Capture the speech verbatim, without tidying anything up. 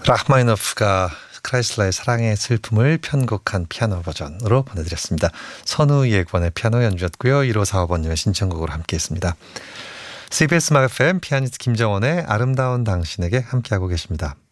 라흐마니노프가 크라이슬러의 사랑의 슬픔을 편곡한 피아노 버전으로 보내드렸습니다. 선우예권의 피아노 연주였고요. 일오사오 번님의 신청곡으로 함께했습니다. 씨비에스 음악 에프엠 피아니스트 김정원의 아름다운 당신에게 함께하고 계십니다.